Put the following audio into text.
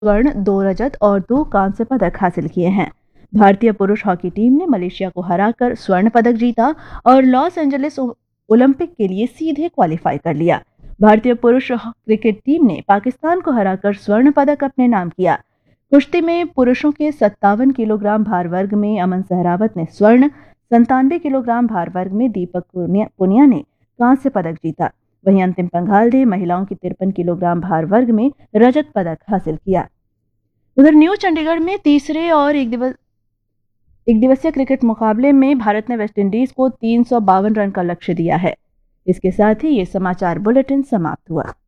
स्वर्ण, 2 रजत और 2 कांस्य पदक हासिल किए हैं। भारतीय पुरुष हॉकी टीम ने मलेशिया को हराकर स्वर्ण पदक जीता और लॉस एंजलिस ओलंपिक के लिए सीधे क्वालिफाई कर लिया। भारतीय पुरुष क्रिकेट टीम ने पाकिस्तान को हराकर स्वर्ण पदक अपने नाम किया। कुश्ती में पुरुषों के 57 किलोग्राम भार वर्ग में अमन सहरावत ने स्वर्ण, 97 किलोग्राम भार वर्ग में दीपक पुनिया ने कांस्य पदक जीता। वहीं अंतिम पंघाल ने महिलाओं की 53 किलोग्राम भार वर्ग में रजत पदक हासिल किया। उधर न्यू चंडीगढ़ में तीसरे और एक दिवसीय क्रिकेट मुकाबले में भारत ने वेस्टइंडीज को 352 रन का लक्ष्य दिया है। इसके साथ ही ये समाचार बुलेटिन समाप्त हुआ।